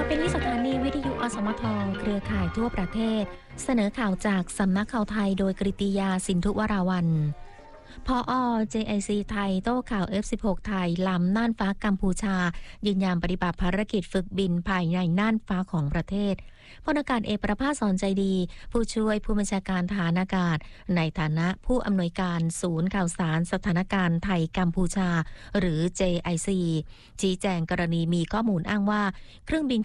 เป็นวิสถานีวิทยุอสมทเครือข่ายทั่วประเทศเสนอข่าวจากสำนักข่าวไทยโดยกฤติยาสินธุวราวัลย์ผอ. JIC ไทยโต้ข่าว F16 ไทยลำน่านฟ้ากัมพูชายืนยันปฏิบัติภารกิจฝึกบินภายในน่านฟ้าของประเทศพลอากาศเอกประภาส สอนใจดีผู้ช่วยผู้บัญชาการทหารอากาศในฐานะผู้อำนวยการศูนย์ข่าวสารสถานการณ์ไทยกัมพูชาหรือ JIC ชี้แจงกรณีมีข้อมูลอ้างว่าเครื่องบิน